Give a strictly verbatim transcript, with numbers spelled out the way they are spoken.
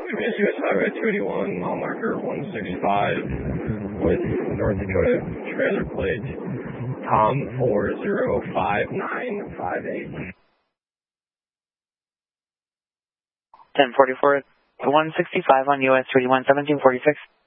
U S Highway two eighty-one, mile marker one sixty-five, with North Dakota trailer plate, Tom four zero five nine five eight. ten forty-four, one sixty-five on U S two eighty-one, seventeen forty-six.